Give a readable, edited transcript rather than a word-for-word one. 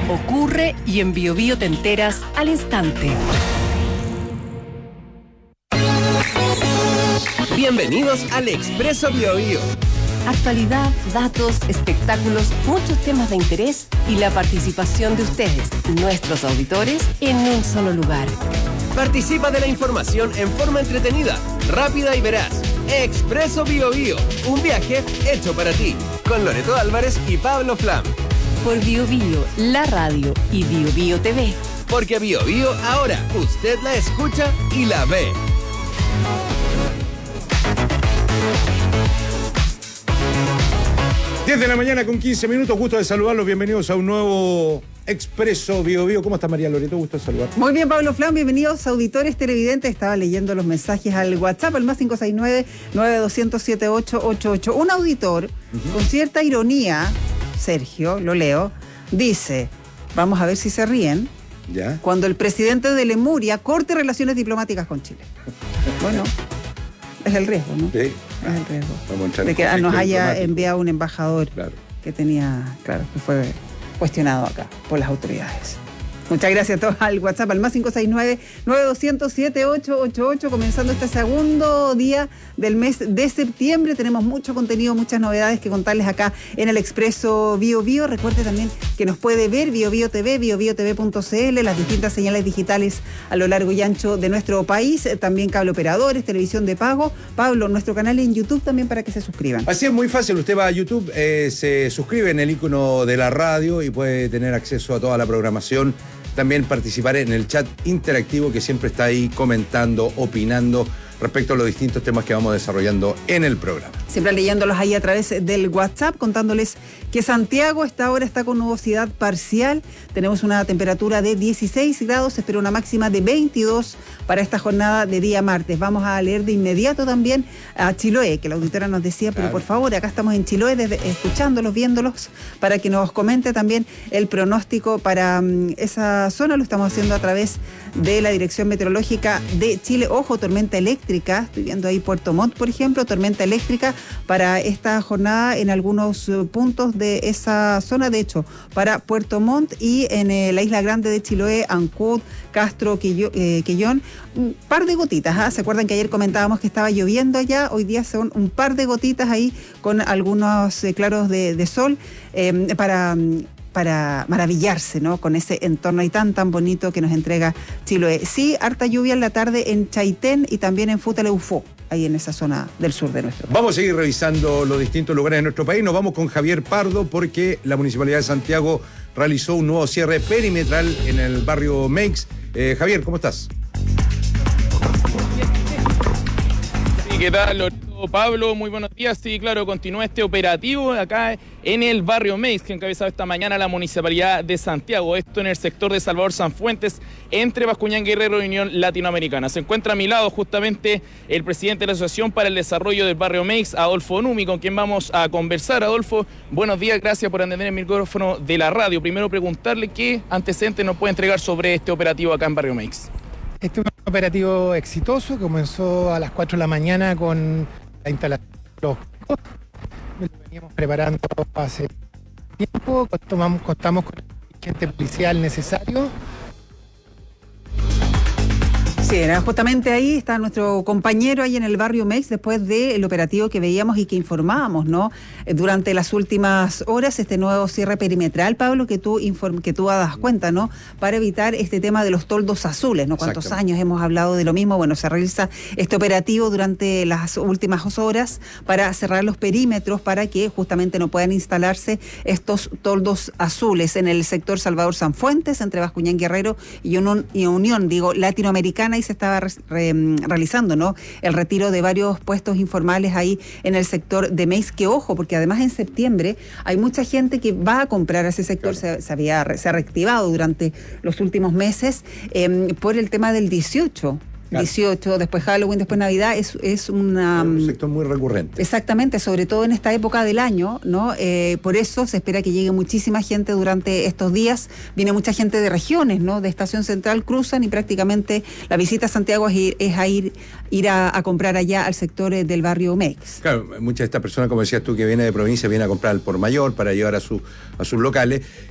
ocurre y en Bio Bio te enteras al instante. Bienvenidos al Expreso Bio Bio. Actualidad, datos, espectáculos, muchos temas de interés y la participación de ustedes, nuestros auditores, en un solo lugar. Participa de la información en forma entretenida, rápida y veraz. Expreso Bio Bio, un viaje hecho para ti, con Loreto Álvarez y Pablo Flam. Por Bio Bio, la radio y Bio Bio TV. Porque Bio Bio ahora usted la escucha y la ve. Diez de la mañana con 15 minutos, gusto de saludarlos, bienvenidos a un nuevo Expreso Bio Bio. ¿Cómo está María Loreto? Gusto de saludar. Muy bien, Pablo Flam, bienvenidos auditores televidentes. Estaba leyendo los mensajes al WhatsApp, al más 569-9200-7888. Un auditor, con cierta ironía, Sergio, lo leo, dice, vamos a ver si se ríen, ¿Ya? Cuando el presidente de Lemuria corte relaciones diplomáticas con Chile. Bueno, es el riesgo, ¿no? Sí. Es el riesgo. Vamos a entrar de en que nos conflicto haya diplomático. enviado un embajador Claro. que tenía, claro, que fue cuestionado acá por las autoridades. Muchas gracias a todos al WhatsApp, al más 569-9200-7888, comenzando este segundo día del mes de septiembre. Tenemos mucho contenido, muchas novedades que contarles acá en el Expreso Bio Bio. Recuerde también que nos puede ver Bio Bio TV, biobiotv.cl, las distintas señales digitales a lo largo y ancho de nuestro país, también cable operadores, televisión de pago. Pablo, nuestro canal en YouTube también para que se suscriban. Así es, muy fácil. Usted va a YouTube, se suscribe en el icono de la radio y puede tener acceso a toda la programación. También participar en el chat interactivo que siempre está ahí comentando, opinando respecto a los distintos temas que vamos desarrollando en el programa. Siempre leyéndolos ahí a través del WhatsApp, contándoles que Santiago ahora está con nubosidad parcial. Tenemos una temperatura de 16 grados, se espera una máxima de 22 para esta jornada de día martes. Vamos a leer de inmediato también a Chiloé, que la auditora nos decía, pero por favor, acá estamos en Chiloé, escuchándolos, viéndolos, para que nos comente también el pronóstico para esa zona. Lo estamos haciendo a través de la Dirección Meteorológica de Chile. Ojo, tormenta eléctrica, estoy viendo ahí Puerto Montt, por ejemplo, tormenta eléctrica para esta jornada en algunos puntos de esa zona. De hecho, para Puerto Montt y en la Isla Grande de Chiloé, Ancud, Castro, Quillón, un par de gotitas. ¿Se acuerdan que ayer comentábamos que estaba lloviendo allá? Hoy día son un par de gotitas ahí con algunos claros de sol para maravillarse, ¿no? Con ese entorno ahí tan bonito que nos entrega Chiloé. Sí, harta lluvia en la tarde en Chaitén y también en Futaleufó, ahí en esa zona del sur de nuestro país. Vamos a seguir revisando los distintos lugares de nuestro país. Nos vamos con Javier Pardo porque la Municipalidad de Santiago realizó un nuevo cierre perimetral en el barrio Meix. Javier, ¿cómo estás? Sí, ¿qué tal, Loreto? Pablo, muy buenos días. Sí, claro, continúa este operativo acá en el barrio Meix, que encabezado esta mañana la Municipalidad de Santiago. Esto en el sector de Salvador Sanfuentes, entre Bascuñán Guerrero y Unión Latinoamericana. Se encuentra a mi lado justamente el presidente de la Asociación para el Desarrollo del Barrio Meix, Adolfo Numi, con quien vamos a conversar. Adolfo, buenos días, gracias por atender el micrófono de la radio. Primero preguntarle qué antecedentes nos puede entregar sobre este operativo acá en Barrio Meix. Este es un operativo exitoso que comenzó a las 4 de la mañana con la instalación de los picos. Lo veníamos preparando hace tiempo, contamos con el agente policial necesario. Sí, era justamente ahí está nuestro compañero ahí en el barrio Meix después del operativo que veíamos y que informábamos, ¿no? Durante las últimas horas, este nuevo cierre perimetral, Pablo, que tú das cuenta, ¿no? Para evitar este tema de los toldos azules, ¿no? ¿Cuántos años hemos hablado de lo mismo? Bueno, se realiza este operativo durante las últimas horas para cerrar los perímetros para que justamente no puedan instalarse estos toldos azules en el sector Salvador Sanfuentes, entre Bascuñán Guerrero y Unión Latinoamericana, y se estaba realizando, ¿no? El retiro de varios puestos informales ahí en el sector de Meix, que ojo, porque además en septiembre hay mucha gente que va a comprar a ese sector, claro. Se ha reactivado durante los últimos meses por el tema del 18. Claro. 18, después Halloween, después Navidad, es un sector muy recurrente. Exactamente, sobre todo en esta época del año, ¿no? Por eso se espera que llegue muchísima gente durante estos días. Viene mucha gente de regiones, ¿no? De Estación Central cruzan y prácticamente la visita a Santiago es ir a comprar allá al sector del barrio Meix. Claro, muchas de estas personas, como decías tú, que viene de provincia, viene a comprar al por mayor para llevar a sus locales.